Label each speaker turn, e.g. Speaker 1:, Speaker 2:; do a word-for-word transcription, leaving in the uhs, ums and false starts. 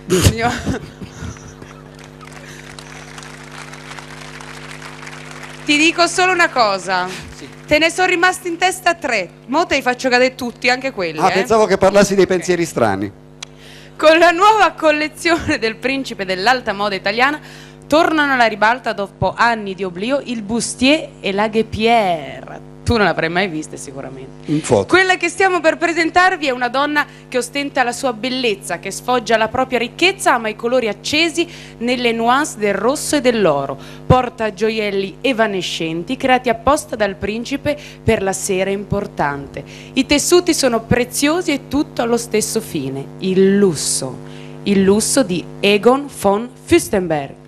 Speaker 1: Ti dico solo una cosa,
Speaker 2: Sì.
Speaker 1: te ne sono rimasti in testa tre, mo te li faccio cadere tutti, anche quelli.
Speaker 3: Ah,
Speaker 1: eh.
Speaker 3: pensavo che parlassi dei pensieri strani.
Speaker 1: Con la nuova collezione del principe dell'alta moda italiana tornano alla ribalta dopo anni di oblio il bustier e la guêpière. Tu non l'avrai mai vista sicuramente.
Speaker 3: In foto.
Speaker 1: Quella che stiamo per presentarvi è una donna che ostenta la sua bellezza, che sfoggia la propria ricchezza, ama i colori accesi nelle nuance del rosso e dell'oro. Porta gioielli evanescenti creati apposta dal principe per la sera importante. I tessuti sono preziosi e tutto allo stesso fine, il lusso. Il lusso di Egon von Fürstenberg.